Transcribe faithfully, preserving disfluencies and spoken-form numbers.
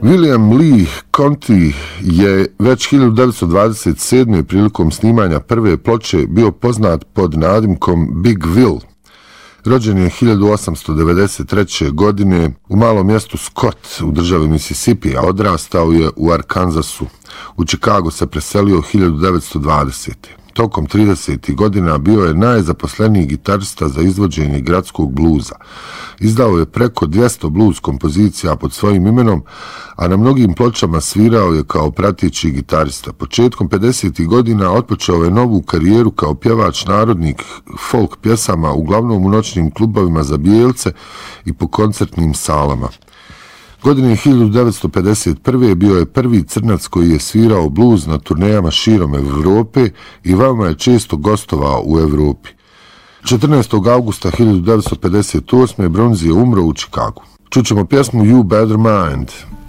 William Lee Conti je već hiljadu devetsto dvadeset sedme prilikom snimanja prve ploče bio poznat pod nadimkom Big Will. Rođen je hiljadu osamsto devedeset treće. godine u malom mjestu Scott u državi Mississippi, a odrastao je u Arkansasu. U Chicago se preselio hiljadu devetsto dvadesete. Tokom tridesetih godina bio je najzaposleniji gitarista za izvođenje gradskog bluza. Izdao je preko dvjesto blues kompozicija pod svojim imenom, a na mnogim pločama svirao je kao prateći gitarista. Početkom pedesetih godina otpočeo je novu karijeru kao pjevač narodnih folk pjesama, uglavnom u noćnim klubovima za bijelce i po koncertnim salama. Godine hiljadu devetsto pedeset prve. bio je prvi crnac koji je svirao bluz na turnejama širom Evrope i veoma je često gostovao u Evropi. četrnaestog avgusta hiljadu devetsto pedeset osme. Bronzi je umro u Chicagu. Čućemo pjesmu You Better Mind.